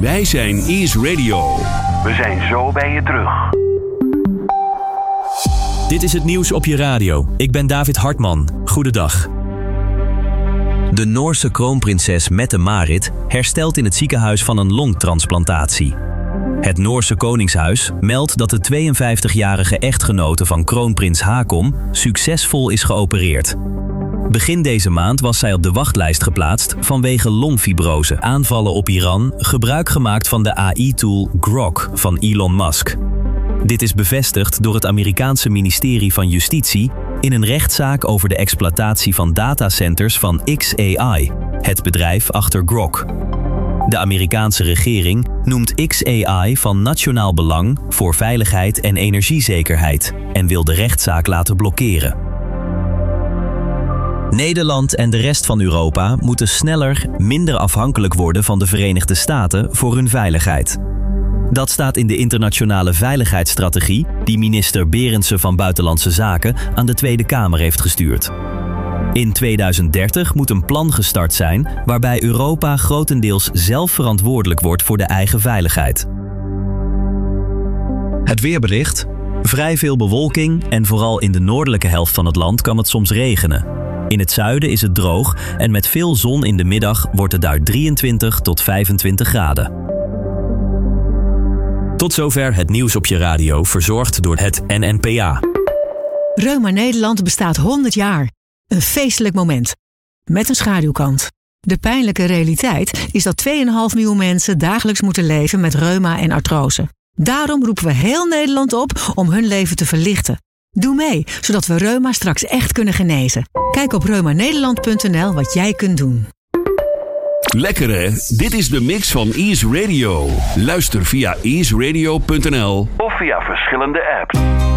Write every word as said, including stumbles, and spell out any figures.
Wij zijn Ease Radio. We zijn zo bij je terug. Dit is het nieuws op je radio. Ik ben David Hartman. Goedendag. De Noorse kroonprinses Mette-Marit herstelt in het ziekenhuis van een longtransplantatie. Het Noorse Koningshuis meldt dat de tweeënvijftigjarige echtgenote van kroonprins Haakon succesvol is geopereerd. Begin deze maand was zij op de wachtlijst geplaatst vanwege longfibrose. Aanvallen op Iran, gebruik gemaakt van de A I-tool Grok van Elon Musk. Dit is bevestigd door het Amerikaanse ministerie van Justitie in een rechtszaak over de exploitatie van datacenters van X A I, het bedrijf achter Grok. De Amerikaanse regering noemt X A I van nationaal belang voor veiligheid en energiezekerheid en wil de rechtszaak laten blokkeren. Nederland en de rest van Europa moeten sneller, minder afhankelijk worden van de Verenigde Staten voor hun veiligheid. Dat staat in de internationale veiligheidsstrategie die minister Berendsen van Buitenlandse Zaken aan de Tweede Kamer heeft gestuurd. In tweeduizend dertig moet een plan gestart zijn waarbij Europa grotendeels zelf verantwoordelijk wordt voor de eigen veiligheid. Het weerbericht. Vrij veel bewolking en vooral in de noordelijke helft van het land kan het soms regenen. In het zuiden is het droog en met veel zon in de middag wordt het daar drieëntwintig tot vijfentwintig graden. Tot zover het nieuws op je radio, verzorgd door het N N P A. Reuma Nederland bestaat honderd jaar. Een feestelijk moment. Met een schaduwkant. De pijnlijke realiteit is dat twee komma vijf miljoen mensen dagelijks moeten leven met reuma en artrose. Daarom roepen we heel Nederland op om hun leven te verlichten. Doe mee, zodat we reuma straks echt kunnen genezen. Kijk op reuma nederland punt n l wat jij kunt doen. Lekker hè? Dit is de mix van Ease Radio. Luister via ease radio punt n l of via verschillende apps.